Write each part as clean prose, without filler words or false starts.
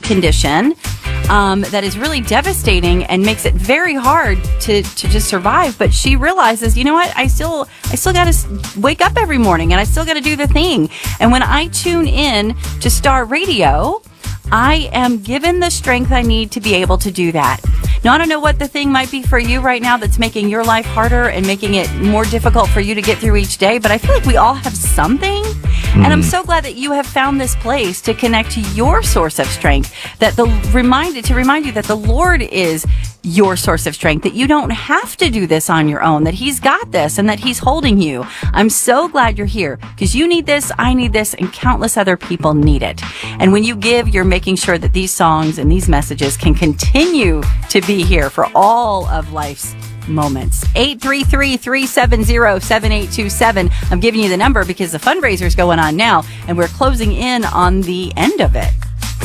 condition that is really devastating and makes it very hard to just survive. But she realizes, you know what? I still got to wake up every morning, and I still got to do the thing. And when I tune in to Star Radio, I am given the strength I need to be able to do that. Now, I don't know what the thing might be for you right now that's making your life harder and making it more difficult for you to get through each day, but I feel like we all have something. And I'm so glad that you have found this place to connect to your source of strength, to remind you that the Lord is your source of strength, that you don't have to do this on your own, that He's got this and that He's holding you. I'm so glad you're here because you need this, I need this, and countless other people need it. And when you give, you're making sure that these songs and these messages can continue to be here for all of life's moments. 833-370-7827. I'm giving you the number because the fundraiser's going on now and we're closing in on the end of it.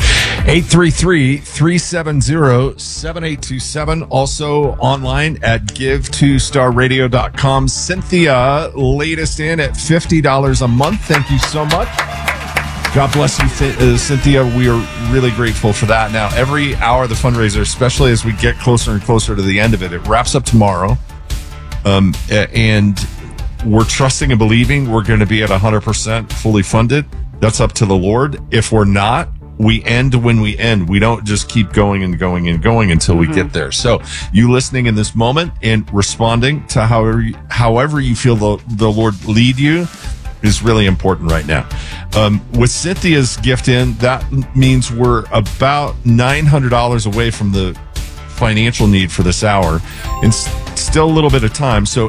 833-370-7827. Also online at give2starradio.com. Cynthia, latest in at $50 a month. Thank you so much. God bless you, Cynthia. We are really grateful for that. Now, every hour of the fundraiser, especially as we get closer and closer to the end of it, it wraps up tomorrow. And we're trusting and believing we're going to be at 100% fully funded. That's up to the Lord. If we're not, we end when we end. We don't just keep going and going and going until we get there. So you listening in this moment and responding to however you feel the Lord lead you is really important right now. With Cynthia's gift in, that means we're about $900 away from the financial need for this hour, and still a little bit of time. So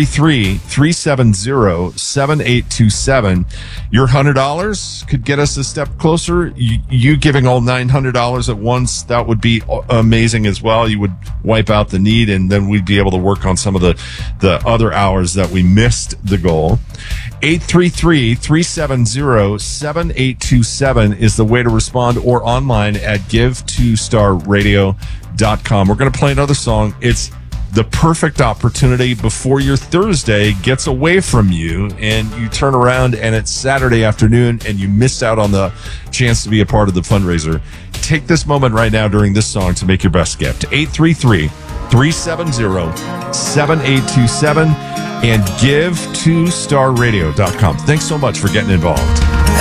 833-370-7827. Your $100 could get us a step closer. You giving all $900 at once, that would be amazing as well. You would wipe out the need, and then we'd be able to work on some of the other hours that we missed the goal. 833-370-7827 is the way to respond, or online at give2starradio.com. We're going to play another song. It's the perfect opportunity before your Thursday gets away from you and you turn around and it's Saturday afternoon and you missed out on the chance to be a part of the fundraiser. Take this moment right now during this song to make your best gift. 833-370-7827 and give2starradio.com. Thanks so much for getting involved.